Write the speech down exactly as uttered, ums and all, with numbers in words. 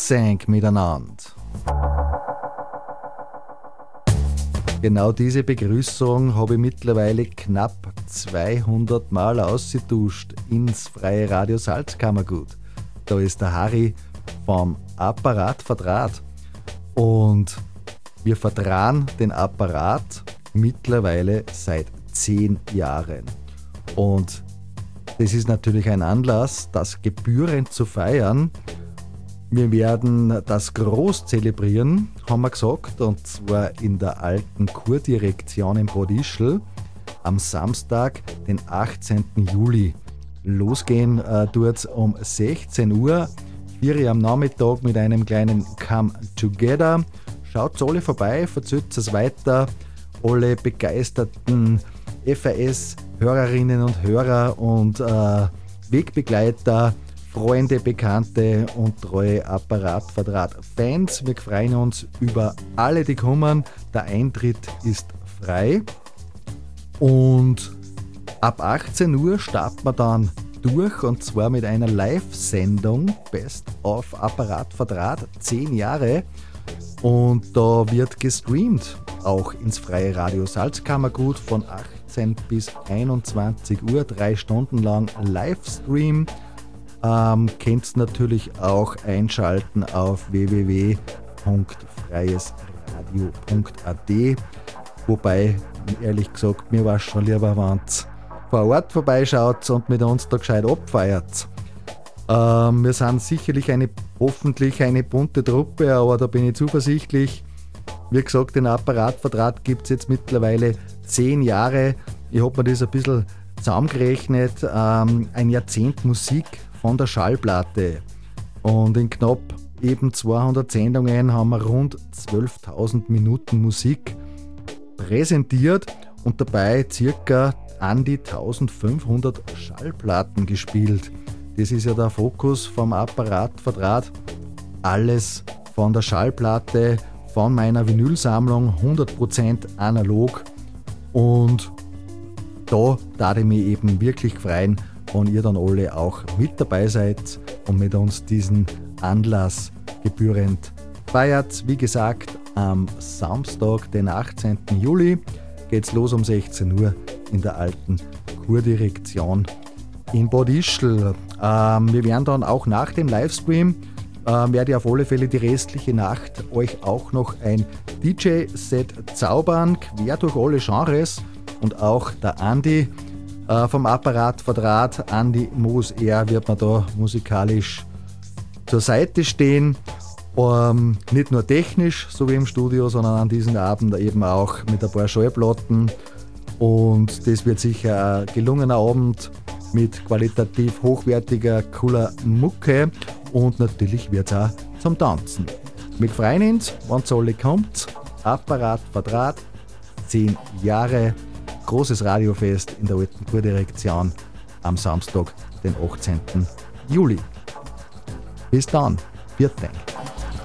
seng miteinander. Genau diese Begrüßung habe ich mittlerweile knapp zweihundert Mal ausgetauscht ins freie Radio Salzkammergut. Da ist der Harry vom Apparat Verdraht und wir verdrahen den Apparat mittlerweile seit zehn Jahren. Und das ist natürlich ein Anlass, das gebührend zu feiern. Wir werden das groß zelebrieren, haben wir gesagt, und zwar in der alten Kurdirektion in Bad Ischl am Samstag, den achtzehnten Juli. Losgehen äh, tut's um sechzehn Uhr, vier Uhr am Nachmittag mit einem kleinen Come Together. Schaut alle vorbei, verzählt es weiter. Alle begeisterten F A S-Hörerinnen und Hörer und äh, Wegbegleiter, Freunde, Bekannte und treue Apparatverdraht-Fans. Wir freuen uns über alle, die kommen. Der Eintritt ist frei. Und ab achtzehn Uhr starten wir dann durch, und zwar mit einer Live-Sendung Best of Apparatverdraht zehn Jahre. Und da wird gestreamt, auch ins freie Radio Salzkammergut von achtzehn bis einundzwanzig Uhr, drei Stunden lang Livestream. Ähm, könnt ihr natürlich auch einschalten auf w w w punkt freies radio punkt a t. Wobei, ehrlich gesagt, mir war es schon lieber, wenn ihr vor Ort vorbeischaut und mit uns da gescheit abfeiert. Ähm, wir sind sicherlich eine, hoffentlich eine bunte Truppe, aber da bin ich zuversichtlich. Wie gesagt, den Apparatverdraht gibt es jetzt mittlerweile zehn Jahre. Ich habe mir das ein bisschen zusammengerechnet. Ähm, ein Jahrzehnt Musik von der Schallplatte. Und in knapp eben zweihundert Sendungen haben wir rund zwölftausend Minuten Musik präsentiert und dabei circa an die eintausendfünfhundert Schallplatten gespielt. Das ist ja der Fokus vom Apparatverdraht. Alles von der Schallplatte, von meiner Vinylsammlung, hundert Prozent analog. Und da darf ich mich eben wirklich freuen, wenn ihr dann alle auch mit dabei seid und mit uns diesen Anlass gebührend feiert. Wie gesagt, am Samstag, den achtzehnten Juli, geht's los um sechzehn Uhr in der alten Kurdirektion in Bad Ischl. Ähm, wir werden dann auch nach dem Livestream, äh, werde ich auf alle Fälle die restliche Nacht euch auch noch ein D J-Set zaubern, quer durch alle Genres, und auch der Andi äh, vom Apparatverdraht, Andi Moos-R, wird man da musikalisch zur Seite stehen. Ähm, nicht nur technisch, so wie im Studio, sondern an diesem Abend eben auch mit ein paar Schallplatten. Und das wird sicher ein gelungener Abend mit qualitativ hochwertiger, cooler Mucke, und natürlich wird es auch zum Tanzen. Wir freuen uns, wenn es alle kommt. Apparatverdraht, zehn Jahre, großes Radiofest in der alten Kurdirektion am Samstag, den achtzehnten Juli. Bis dann, vielen Dank.